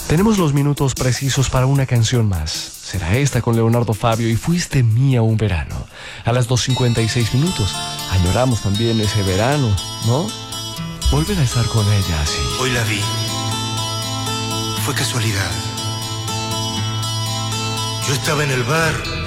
Tenemos los minutos precisos para una canción más. Será esta con Leonardo Fabio y Fuiste mía un verano. A las 2:56 minutos. Añoramos también ese verano, ¿no? Volver a estar con ella así. Hoy la vi. Fue casualidad. Yo estaba en el bar